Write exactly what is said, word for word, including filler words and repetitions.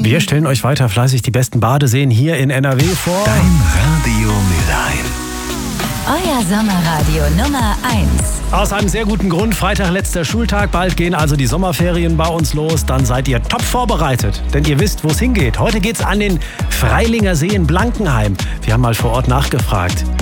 Wir stellen euch weiter fleißig die besten Badeseen hier in N R W vor. Dein Radio Mülheim. Euer Sommerradio Nummer eins. Aus einem sehr guten Grund, Freitag letzter Schultag, bald gehen also die Sommerferien bei uns los. Dann seid ihr top vorbereitet, denn ihr wisst, wo es hingeht. Heute geht's an den Freilinger See in Blankenheim. Wir haben mal vor Ort nachgefragt.